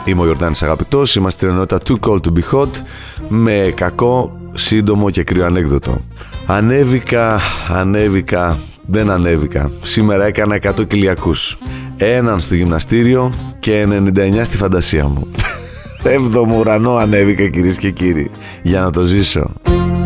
Είμαι ο Ιορδάνης Αγαπητός, είμαστε στην ενότητα Too Cold to Be Hot με κακό, σύντομο και κρύο ανέκδοτο. Ανέβηκα, δεν ανέβηκα. Σήμερα έκανα 100 κοιλιακούς. Έναν στο γυμναστήριο και 99 στη φαντασία μου. 7ο ουρανό ανέβηκα, κυρίες και κύριοι, για να το ζήσω.